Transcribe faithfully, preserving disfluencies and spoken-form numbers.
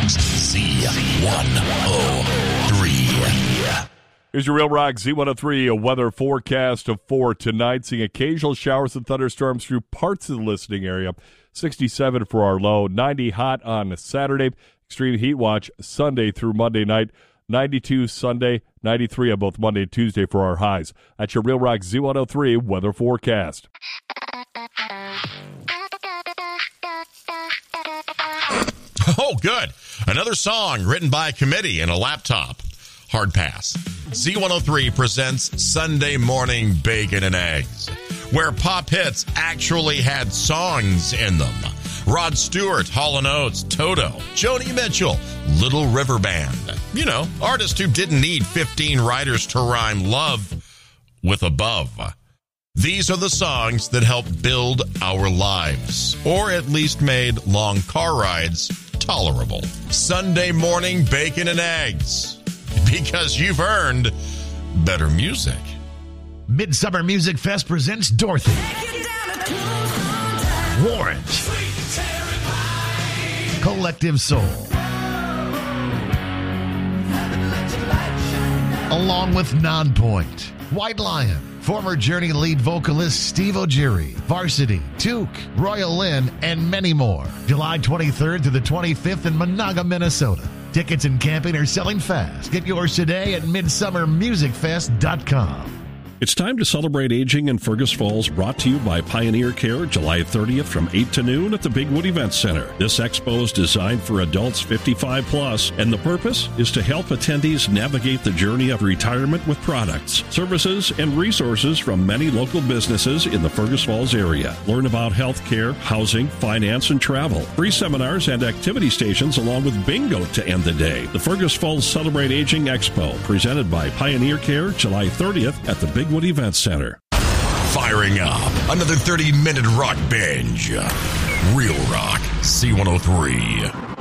Z one oh three. Here's your Real Rock Z one oh three, a weather forecast for tonight. Seeing occasional showers and thunderstorms through parts of the listening area. sixty-seven for our low. ninety hot on Saturday. Extreme heat watch Sunday through Monday night. ninety-two Sunday. ninety-three on both Monday and Tuesday for our highs. That's your Real Rock Z one oh three weather forecast. Oh, good. Another song written by a committee in a laptop. Hard pass. Z one oh three presents Sunday Morning Bacon and Eggs, where pop hits actually had songs in them. Rod Stewart, Hall and Oates, Toto, Joni Mitchell, Little River Band. You know, artists who didn't need fifteen writers to rhyme love with above. These are the songs that helped build our lives, or at least made long car rides tolerable. Sunday Morning Bacon and Eggs, because you've earned better music. Midsummer Music Fest presents Dorothy, Warrant, Collective Soul, along with Nonpoint, White Lion, former Journey lead vocalist Steve O'Geary, Varsity, Took, Royal Lynn, and many more. July twenty-third to the twenty-fifth in Monaga, Minnesota. Tickets and camping are selling fast. Get yours today at midsummer music fest dot com. It's time to celebrate aging in Fergus Falls, brought to you by Pioneer Care, July thirtieth from eight to noon at the Bigwood Event Center. This expo is designed for adults fifty-five plus, and the purpose is to help attendees navigate the journey of retirement with products, services, and resources from many local businesses in the Fergus Falls area. Learn about health care, housing, finance, and travel. Free seminars and activity stations along with bingo to end the day. The Fergus Falls Celebrate Aging Expo, presented by Pioneer Care, July thirtieth at the Bigwood Event Center. Firing up another thirty minute rock binge. Real Rock Z one oh three.